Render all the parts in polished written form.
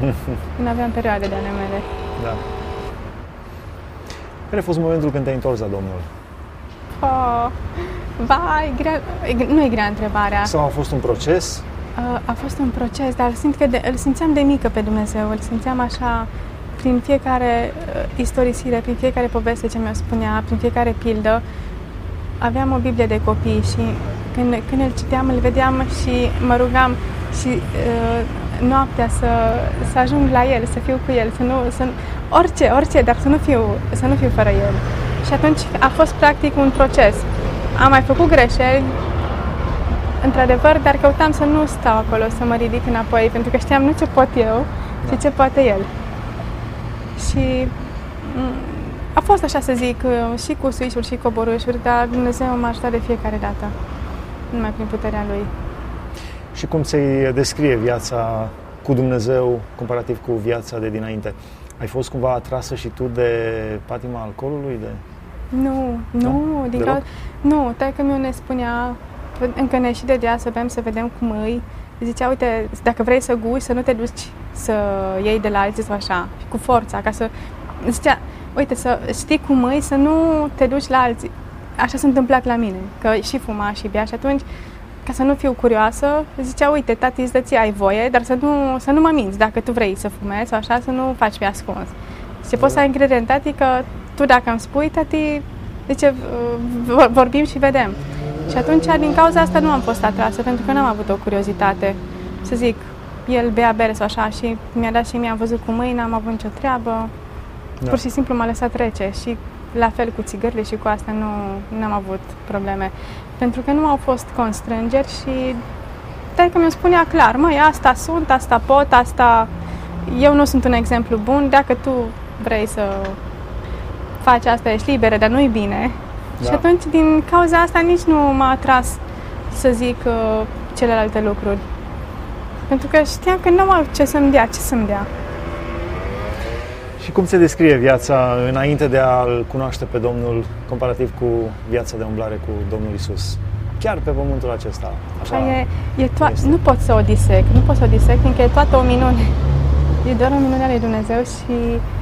Când aveam perioade de ale mele. Da. Care a fost momentul când te-ai întors la Domnul? Vai, nu e grea întrebarea. Sau a fost un proces? A fost un proces, dar simt că îl simțeam de mică pe Dumnezeu, îl simțeam așa prin fiecare istorisire, prin fiecare poveste ce mi-o spunea, prin fiecare pildă. Aveam o Biblie de copii și când îl citeam, îl vedeam și mă rugam și noaptea să ajung la el, să fiu cu el, orice, dar să nu fiu fără el. Și atunci a fost practic un proces. Am mai făcut greșeli, într-adevăr, dar căutam să nu stau acolo, să mă ridic înapoi, pentru că știam nu ce pot eu, ci ce poate el. Și a fost, așa să zic, și cu suișuri și coborâșuri, dar Dumnezeu m-a ajutat de fiecare dată, numai prin puterea Lui. Și cum ți-ai descrie viața cu Dumnezeu comparativ cu viața de dinainte? Ai fost cumva atrasă și tu de patima alcoolului? Nu, taică-miu ne spunea, încă ne și dădea să bem, să vedem cum îi. Zicea, uite, dacă vrei să guși, să nu te duci să iei de la alții sau așa, cu forța, ca să... Zicea, uite, să știi cum îi, să nu te duci la alții. Așa s-a întâmplat la mine, că și fuma și bea și atunci, ca să nu fiu curioasă, zicea, uite, tati, îți dă ție, ai voie, dar să nu mă minți, dacă tu vrei să fumezi sau așa, să nu faci pe ascuns. Și poți să ai încredere în tati că tu dacă îmi spui, tati, zice, vorbim și vedem. Și atunci, din cauza asta, nu am fost atrasă, pentru că n-am avut o curiozitate, să zic, el bea bere sau așa și mi-a dat și mi-am văzut cu mâini, n-am avut nicio treabă, pur și simplu m-a lăsat trece și la fel cu țigările și cu asta n-am avut probleme, pentru că nu au fost constrângeri și taică mi-o spunea clar, măi, asta sunt, asta pot, asta... Eu nu sunt un exemplu bun, dacă tu vrei să faci asta, ești liberă, dar nu-i bine. Da. Și atunci, din cauza asta, nici nu m-a atras, să zic, celelalte lucruri. Pentru că știam că nu am ce să-mi dea. Și cum se descrie viața înainte de a-L cunoaște pe Domnul, comparativ cu viața de umblare cu Domnul Iisus? Chiar pe pământul acesta. Așa nu pot să o disec, fiindcă e toată o minune. E doar o minune a lui Dumnezeu și,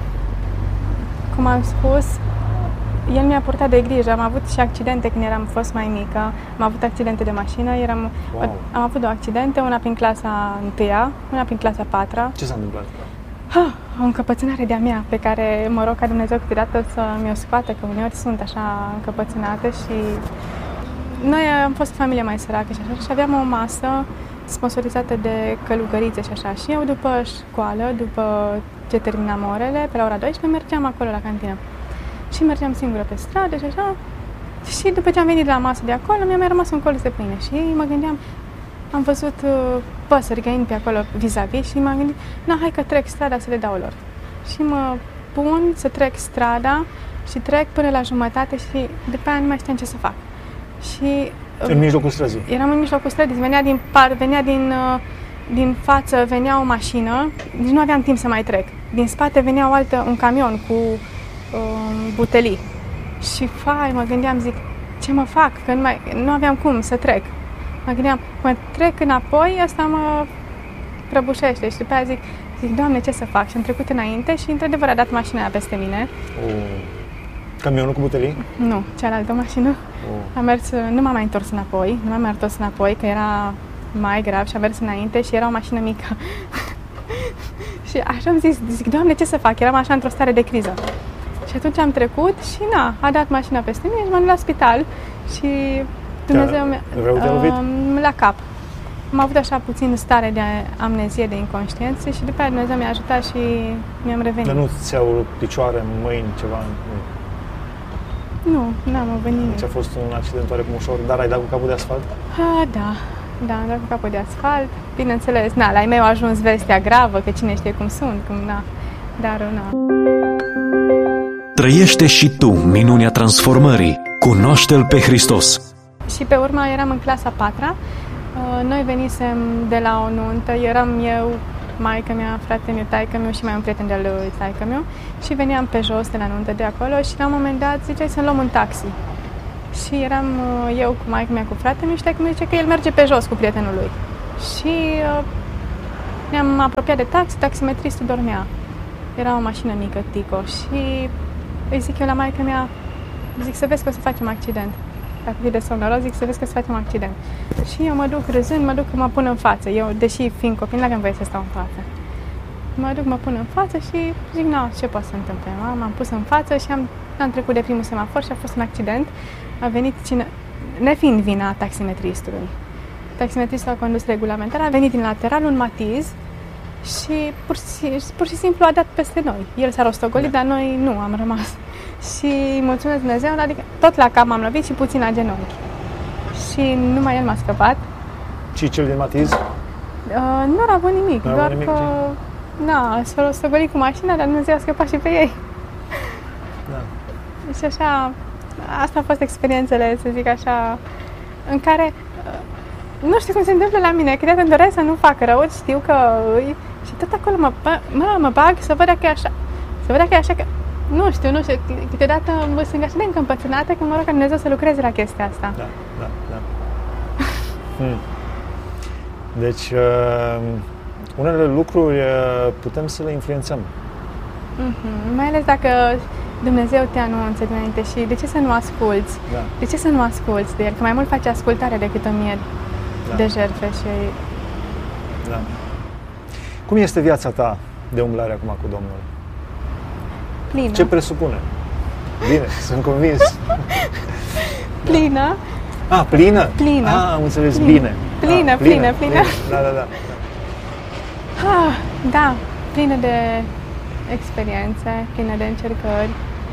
cum am spus, El mi-a purtat de grijă. Am avut și accidente când am fost mai mică. Am avut accidente de mașină. Am avut 2 accidente, una prin clasa 1-a, una prin clasa 4-a. Ce s-a întâmplat? O încăpățânare de-a mea, pe care mă rog ca Dumnezeu câteodată să mi-o scoată, că uneori sunt așa încăpățânate și... Noi am fost familie mai săracă și așa și aveam o masă sponsorizată de călugărițe și așa. Și eu după școală, după ce terminam orele, pe la ora 12, mergeam acolo la cantină. Și mergeam singură pe stradă și așa. Și după ce am venit la masă de acolo, mi-a mai rămas un colț de pâine. Și mă gândeam, am văzut păsări găini pe acolo vis-a-vis și m-am gândit, hai că trec strada să le dau lor. Și mă pun să trec strada și trec până la jumătate și după aia nu mai știam ce să fac. Și în mijlocul străzii. Eram în mijlocul străzii, venea din față, venea o mașină, deci nu aveam timp să mai trec. Din spate venea un camion cu butelii. Și mă gândeam, zic, ce mă fac? Că nu aveam cum să trec. Mă gândeam, mă trec înapoi, asta mă prăbușește. Și după aia zic, Doamne, ce să fac? Și am trecut înainte și într-adevăr a dat mașina aia peste mine. Camionul cu butelii? Nu, cealaltă mașină. Am mers, nu m-am mai întors înapoi, că era mai grav și am mers înainte și era o mașină mică. Și așa am zic, Doamne, ce să fac? Eram așa într-o stare de criză. Și atunci am trecut și a dat mașina peste mine și m-am dus la spital și Dumnezeu la cap. Am avut așa puțin stare de amnezie, de inconștiență și după aia Dumnezeu mi-a ajutat și mi-am revenit. Dar nu ți iau picioare, mâini, ceva? Nu, n-am avut nimic. Deci a fost un accident oarecum ușor, dar ai dat cu capul de asfalt? Da, am dat cu capul de asfalt. Bineînțeles, la ai mei a ajuns vestea gravă, că cine știe cum sunt, dar. Trăiește și tu minunea transformării. Cunoaște-L pe Hristos. Și pe urmă eram în clasa 4-a. Noi venisem de la o nuntă, eram eu, maică-mea, fratele-meu, taică-meu și mai un prieten de-al lui taică-meu și veneam pe jos de la nuntă de acolo și la un moment dat ziceai să luăm un taxi. Și eram eu cu maică-mea, cu fratele-meu și taică-meu zice că el merge pe jos cu prietenul lui. Și Ne-am apropiat de taximetristul dormea. Era o mașină mică, Tico, și îi zic eu la maică mea, zic să vezi că o să facem accident. Dacă e de somnoros, zic să vezi că o să facem accident. Și eu mă duc râzând, mă duc, mă pun în față. Eu, deși fiind copil, n-aveam voie să stau în față. Mă duc, mă pun în față și zic, nu, ce poate să întâmple? M-am pus în față și am trecut de primul semafor și a fost un accident. A venit nefiind vina taximetristului. Taximetristul a condus regulamentar, a venit din lateral un Matiz și pur și simplu a dat peste noi. El s-a rostogolit, dar noi nu am rămas. Și mulțumesc Dumnezeu, adică tot la cap m-am lovit și puțin la genunchi. Și numai el m-a scăpat. Și cel din Matiz? Nu a avut nimic, doar că s-a rostogolit cu mașina, dar Dumnezeu a scăpat și pe ei. Da. Și așa, asta a fost experiențele, să zic așa, în care nu știu cum se întâmplă la mine, câteodată îmi doresc să nu fac rău, știu că și tot acolo mă bag să văd dacă e așa. Să văd dacă e așa, că nu știu, câteodată sunt așa de încăpățânată că mă rog ca Dumnezeu să lucreze la chestia asta. Da. Deci, unele lucruri putem să le influențăm. Mai ales dacă Dumnezeu te anunță dinainte și de ce să nu asculți? Da. De ce să nu asculți de El? Că mai mult face ascultare decât 1000 de jertfe și... Da. Cum este viața ta de umblare acum cu Domnul? Plină. Ce presupune? Bine, sunt convins. Plină. Plină? Plină. Am înțeles bine. Plină. Da. Da, plină de experiențe, plină de încercări.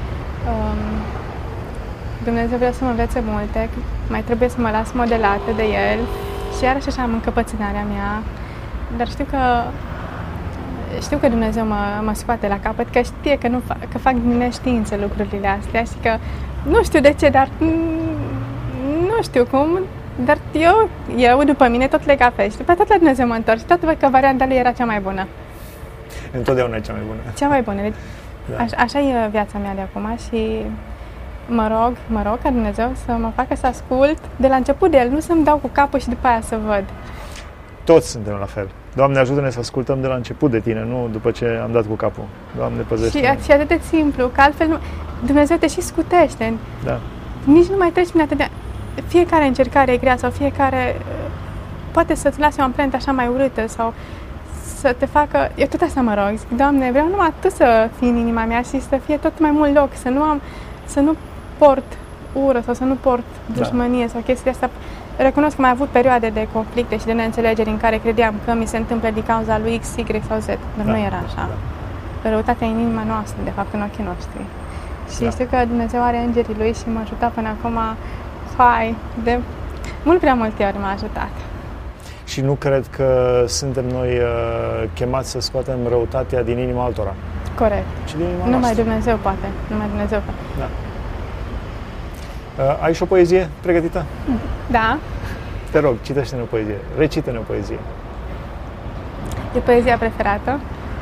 Dumnezeu vrea să mă învețe multe, mai trebuie să mă las modelată de El și iarăși așa am încăpățânarea mea, dar știu că Dumnezeu mă scoate la capăt, că știe că fac din neștiință lucrurile astea și că nu știu de ce, dar nu știu cum, dar eu după mine tot leg pe și după tot la Dumnezeu mă întorc și tot văd că varianta lui era cea mai bună. Întotdeauna e cea mai bună. Cea mai bună. Deci, da. Așa e viața mea de acum și mă rog ca Dumnezeu să mă facă să ascult de la început de El, nu să-mi dau cu capul și după aia să văd. Toți suntem la fel. Doamne, ajută-ne să ascultăm de la început de Tine, nu după ce am dat cu capul. Doamne, păzește-ne. Și atât de simplu, că altfel Dumnezeu te și scutește. Da. Nici nu mai treci prin atât de... Fiecare încercare e grea sau fiecare poate să-ți lase o amprentă așa mai urâtă sau să te facă... Eu tot asta mă rog, zic, Doamne, vreau numai Tu să fii în inima mea și să fie tot mai mult loc, să nu port ură sau să nu port dușmănie sau chestia asta. Recunosc că am avut perioade de conflicte și de neînțelegeri în care credeam că mi se întâmplă din cauza lui X, Y sau Z, dar nu era așa. Răutatea în inima noastră, de fapt, în ochii noștri. Și știu că Dumnezeu are îngerii Lui și m-a ajutat până acum, de mult prea multe ori m-a ajutat. Și nu cred că suntem noi chemați să scoatem răutatea din inima altora. Corect. Ci din inima Numai noastră. Dumnezeu poate. Numai Dumnezeu poate. Da. Ai și o poezie pregătită? Da. Te rog, citește-ne o poezie. Recită-ne o poezie. E poezia preferată.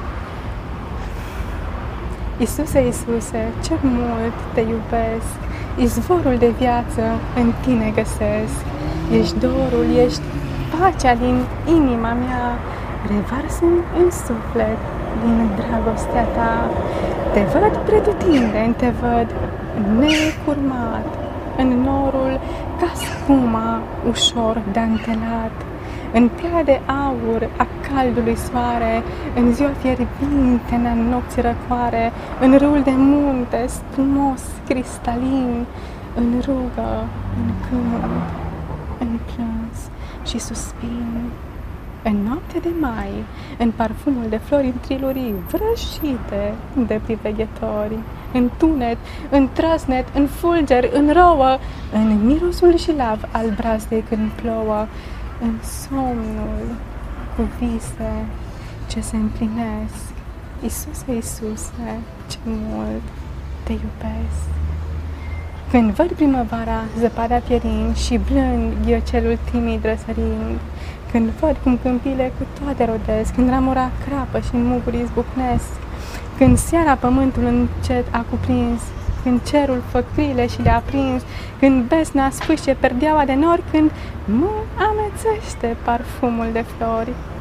Iisuse, Iisuse, ce mult te iubesc, izvorul de viață în Tine găsesc. Ești dorul, ești pacea din inima mea, revarsă-mi în suflet din dragostea Ta. Te văd pretutindeni, te văd necurmat, în norul ca spuma ușor dantelat, în pea de aur a caldului soare, în ziua fierbinte, în nopți răcoare, în râul de munte strumos, cristalin, în rugă, în cânt, în plâns și suspin. În noapte de mai, în parfumul de flori în trilurii vrăjite de priveghetori, în tunet, în trăsnet, în fulger, în rouă, în mirosul jilav al brazdei când plouă, în somnul cu vise ce se împlinesc. Iisuse, Iisuse, ce mult te iubesc. Când văd primăvara, zăpada pierind și blând ghiocelul timid răsărind, când văd cum câmpile cu toate rodesc, când ramura crapă și în muguri izbucnesc, când seara pământul încet a cuprins, când cerul făcrile și le-a prins, când besna sfâșie perdeaua de nori, când mă amețește parfumul de flori.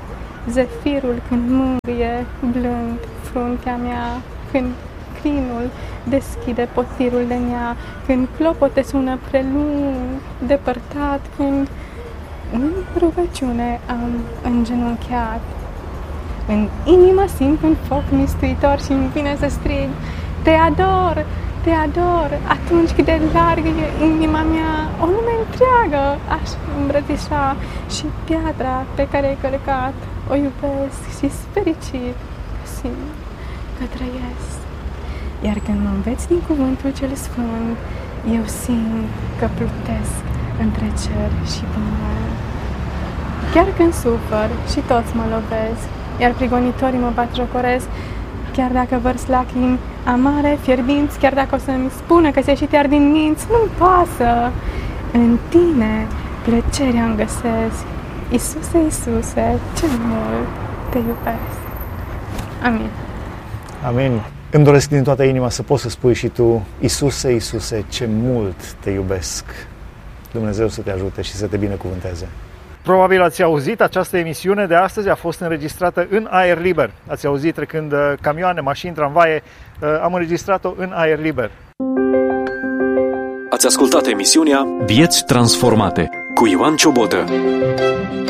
zefirul când mângâie blând fruntea mea, când crinul deschide potirul de nea, când clopote sună prelung, depărtat, când în rugăciune am îngenunchiat. În inimă simt un foc mistuitor și îmi vine să strig: te ador, te ador, atunci cât de largă e inima mea, o lume întreagă aș îmbrățișa și piatra pe care ai călcat, o iubesc și fericit simt că trăiesc. Iar când mă înveți din cuvântul cel sfânt, eu simt că plutesc între cer și pământ. Chiar când sufăr și toți mă lovesc, iar prigonitorii mă batjocoresc, chiar dacă vărs lacrimi amare, fierbinți, chiar dacă o să-mi spună că ți-ai ieșit iar din minți, nu-mi pasă. În tine plăcerea îmi găsesc. Iisuse, Iisuse, ce mult te iubesc. Amin. Amin. Îmi doresc din toată inima să poți să spui și tu: Iisuse, Iisuse, ce mult te iubesc. Dumnezeu să te ajute și să te binecuvânteze. Probabil ați auzit, această emisiune de astăzi a fost înregistrată în aer liber. Ați auzit trecând camioane, mașini, tramvaie, am înregistrat-o în aer liber. Ați ascultat emisiunea Vieți transformate cu Ioan Ciobotă.